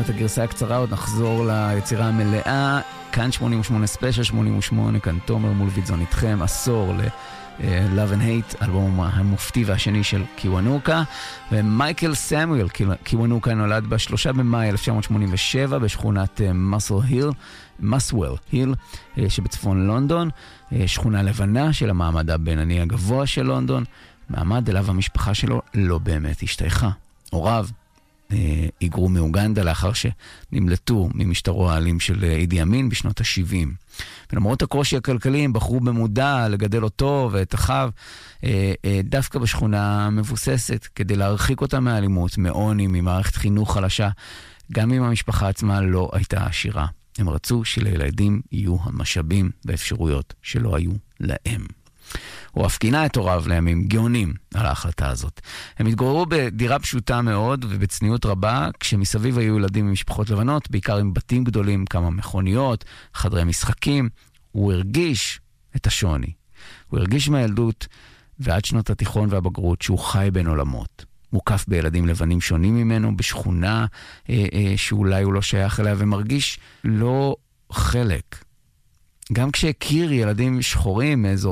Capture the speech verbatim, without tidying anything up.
את הגרסה הקצרה, עוד נחזור ליצירה המלאה. כאן שמונים ושמונה ספיישל שמונים ושמונה, כאן תומר מולביטזון איתכם, עשור ל... Love and Hate, אלבום המופתי והשני של קיוונוקה. ומייקל סמואל קיוונוקה נולד ב-שלושה במאי אלף תשע מאות שמונים ושבע בשכונת מסל היל, מסוול היל שבצפון לונדון, שכונה לבנה של המעמד הבינוני הגבוה של לונדון, מעמד אליו המשפחה שלו לא באמת השתייכה. הוריו היגרו מאוגנדה לאחר שנמלטו ממשטרו האלים של אידי אמין בשנות ה-שבעים. ולמרות הקושי הכלכלי הם בחרו במודע לגדל אותו ואת אחיו דווקא בשכונה מבוססת, כדי להרחיק אותה מהאלימות, מעוני, ממערכת חינוך חלשה, גם אם המשפחה עצמה לא הייתה עשירה. הם רצו שלילדים יהיו המשאבים ואפשרויות שלא היו להם. הוא אף קינה את הוריו לימים גאונים על ההחלטה הזאת. הם התגוררו בדירה פשוטה מאוד ובצניעות רבה, כשמסביב היו ילדים ממשפחות לבנות, בעיקר עם בתים גדולים, כמה מכוניות, חדרי משחקים. הוא הרגיש את השוני. הוא הרגיש מהילדות ועד שנות התיכון והבגרות שהוא חי בין עולמות. מוקף בילדים לבנים שונים ממנו, בשכונה אה, אה, שאולי הוא לא שייך אליה, ומרגיש לא חלק. גם כשהכיר ילדים שחורים מאזור